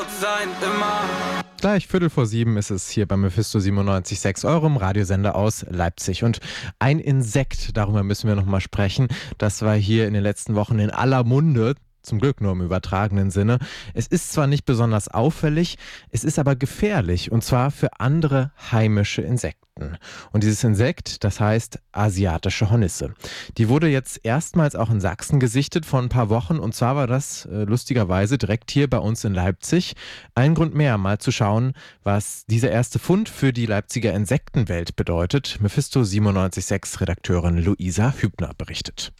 laut sein, immer. Gleich 6:15 ist es hier bei Mephisto 97.6, eurem Radiosender aus Leipzig. Und ein Insekt, darüber müssen wir nochmal sprechen, das war hier in den letzten Wochen in aller Munde. Zum Glück nur im übertragenen Sinne. Es ist zwar nicht besonders auffällig, es ist aber gefährlich, und zwar für andere heimische Insekten. Und dieses Insekt, das heißt asiatische Hornisse. Die wurde jetzt erstmals auch in Sachsen gesichtet vor ein paar Wochen, und zwar war das lustigerweise direkt hier bei uns in Leipzig. Ein Grund mehr, mal zu schauen, was dieser erste Fund für die Leipziger Insektenwelt bedeutet. Mephisto 97.6 Redakteurin Luisa Hübner berichtet.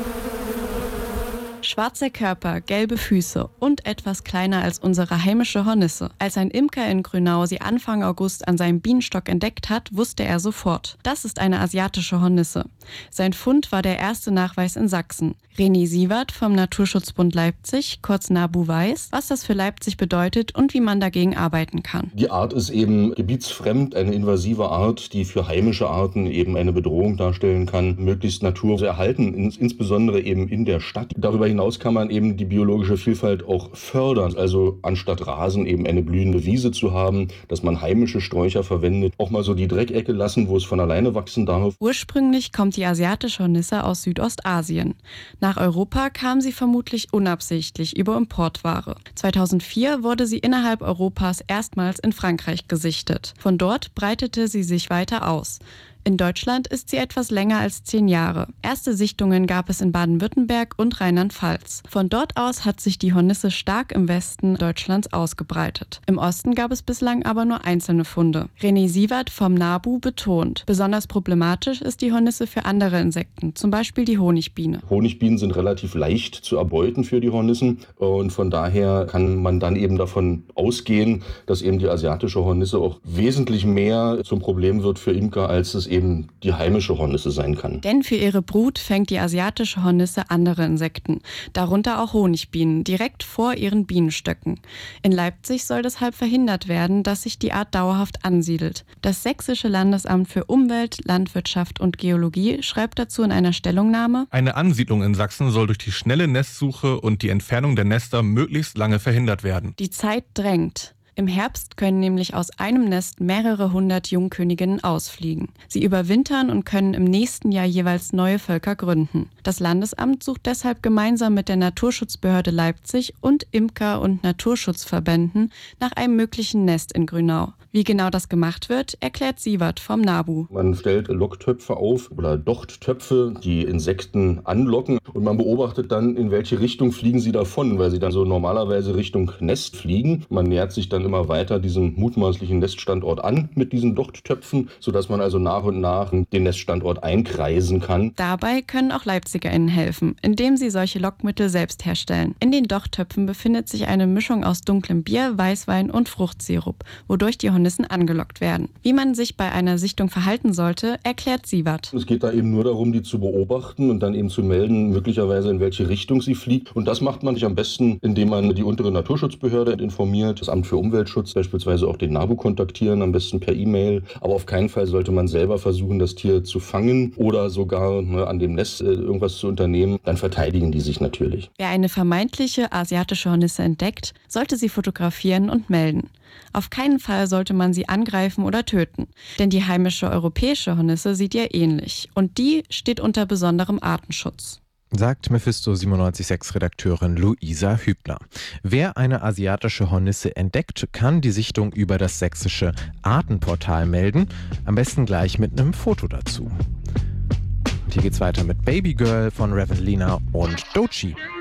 Schwarzer Körper, gelbe Füße und etwas kleiner als unsere heimische Hornisse. Als ein Imker in Grünau sie Anfang August an seinem Bienenstock entdeckt hat, wusste er sofort: Das ist eine asiatische Hornisse. Sein Fund war der erste Nachweis in Sachsen. René Siewert vom Naturschutzbund Leipzig, kurz NABU, weiß, was das für Leipzig bedeutet und wie man dagegen arbeiten kann. Die Art ist eben gebietsfremd, eine invasive Art, die für heimische Arten eben eine Bedrohung darstellen kann, möglichst Natur zu erhalten, insbesondere eben in der Stadt. Darüber hinaus kann man eben die biologische Vielfalt auch fördern, also anstatt Rasen eben eine blühende Wiese zu haben, dass man heimische Sträucher verwendet, auch mal so die Dreckecke lassen, wo es von alleine wachsen darf. Ursprünglich kommt die asiatische Hornisse aus Südostasien. Nach Europa kam sie vermutlich unabsichtlich über Importware. 2004 wurde sie innerhalb Europas erstmals in Frankreich gesichtet. Von dort breitete sie sich weiter aus. In Deutschland ist sie etwas länger als 10 Jahre. Erste Sichtungen gab es in Baden-Württemberg und Rheinland-Pfalz. Von dort aus hat sich die Hornisse stark im Westen Deutschlands ausgebreitet. Im Osten gab es bislang aber nur einzelne Funde. René Siewert vom NABU betont, besonders problematisch ist die Hornisse für andere Insekten, zum Beispiel die Honigbiene. Honigbienen sind relativ leicht zu erbeuten für die Hornissen und von daher kann man dann eben davon ausgehen, dass eben die asiatische Hornisse auch wesentlich mehr zum Problem wird für Imker, als es eben die heimische Hornisse sein kann. Denn für ihre Brut fängt die asiatische Hornisse andere Insekten, darunter auch Honigbienen, direkt vor ihren Bienenstöcken. In Leipzig soll deshalb verhindert werden, dass sich die Art dauerhaft ansiedelt. Das Sächsische Landesamt für Umwelt, Landwirtschaft und Geologie schreibt dazu in einer Stellungnahme: Eine Ansiedlung in Sachsen soll durch die schnelle Nestsuche und die Entfernung der Nester möglichst lange verhindert werden. Die Zeit drängt. Im Herbst können nämlich aus einem Nest mehrere hundert Jungköniginnen ausfliegen. Sie überwintern und können im nächsten Jahr jeweils neue Völker gründen. Das Landesamt sucht deshalb gemeinsam mit der Naturschutzbehörde Leipzig und Imker- und Naturschutzverbänden nach einem möglichen Nest in Grünau. Wie genau das gemacht wird, erklärt Siewert vom NABU. Man stellt Locktöpfe auf oder Dochttöpfe, die Insekten anlocken, und man beobachtet dann, in welche Richtung fliegen sie davon, weil sie dann so normalerweise Richtung Nest fliegen. Man nähert sich dann immer weiter diesem mutmaßlichen Neststandort an mit diesen Dochttöpfen, sodass man also nach und nach den Neststandort einkreisen kann. Dabei können auch LeipzigerInnen helfen, indem sie solche Lockmittel selbst herstellen. In den Dochttöpfen befindet sich eine Mischung aus dunklem Bier, Weißwein und Fruchtsirup, wodurch die Hornissen angelockt werden. Wie man sich bei einer Sichtung verhalten sollte, erklärt Siewert. Es geht da eben nur darum, die zu beobachten und dann eben zu melden, möglicherweise in welche Richtung sie fliegt. Und das macht man sich am besten, indem man die untere Naturschutzbehörde informiert, das Amt für Umweltschutz, beispielsweise auch den NABU kontaktieren, am besten per E-Mail. Aber auf keinen Fall sollte man selber versuchen, das Tier zu fangen oder sogar an dem Nest irgendwas zu unternehmen. Dann verteidigen die sich natürlich. Wer eine vermeintliche asiatische Hornisse entdeckt, sollte sie fotografieren und melden. Auf keinen Fall sollte man sie angreifen oder töten, denn die heimische europäische Hornisse sieht ihr ähnlich und die steht unter besonderem Artenschutz. Sagt Mephisto 97.6 Redakteurin Luisa Hübner. Wer eine asiatische Hornisse entdeckt, kann die Sichtung über das sächsische Artenportal melden, am besten gleich mit einem Foto dazu. Und hier geht's weiter mit Baby Girl von Ravelina und Doechii.